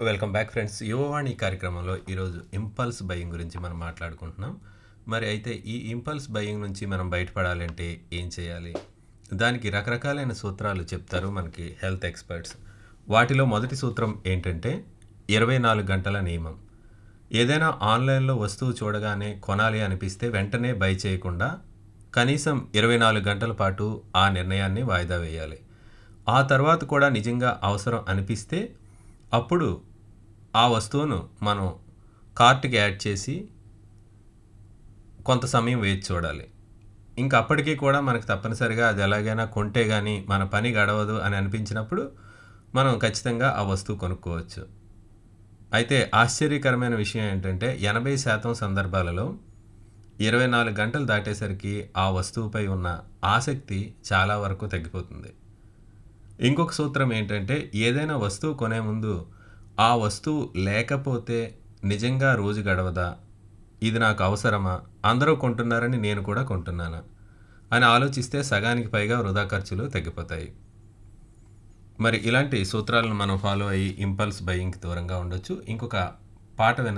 Welcome back friends. Yuvavani కార్యక్రమంలో ఈరోజు impulse buying గురించి మనం మాట్లాడుకుంటున్నాం. మరి అయితే ఈ ఇంపల్స్ బయింగ్ నుంచి మనం బయటపడాలంటే ఏం చేయాలి? దానికి రకరకాలైన సూత్రాలు చెప్తారు మనకి హెల్త్ ఎక్స్పర్ట్స్. వాటిలో మొదటి సూత్రం ఏంటంటే 24 గంటల నియమం. ఏదైనా ఆన్లైన్లో వస్తువు చూడగానే కొనాలి అనిపిస్తే వెంటనే బై చేయకుండా కనీసం 24 గంటల పాటు ఆ నిర్ణయాన్ని వాయిదా వేయాలి. ఆ తర్వాత కూడా నిజంగా అవసరం అనిపిస్తే అప్పుడు ఆ వస్తువును మనం కార్ట్‌కి యాడ్ చేసి కొంత సమయం వేచి చూడాలి. ఇంక అప్పటికి కూడా మనకు తప్పనిసరిగా అది ఎలాగైనా కొంటే గానీ మన పని గడవదు అని అనిపించినప్పుడు మనం ఖచ్చితంగా ఆ వస్తువు కొనుక్కోవచ్చు. అయితే ఆశ్చర్యకరమైన విషయం ఏంటంటే 80% సందర్భాలలో 24 గంటలు దాటేసరికి ఆ వస్తువుపై ఉన్న ఆసక్తి చాలా వరకు తగ్గిపోతుంది. ఇంకొక సూత్రం ఏంటంటే ఏదైనా వస్తువు కొనే ముందు ఆ వస్తువు లేకపోతే నిజంగా రోజు గడవదా? ఇది నాకు అవసరమా? అందరూ కొంటున్నారని నేను కూడా కొంటున్నానా? అని ఆలోచిస్తే సగానికి పైగా వృధా ఖర్చులు తగ్గిపోతాయి. మరి ఇలాంటి సూత్రాలను మనం ఫాలో అయ్యి ఇంపల్స్ బయింగ్‌కి దూరంగా ఉండొచ్చు. ఇంకొక పాట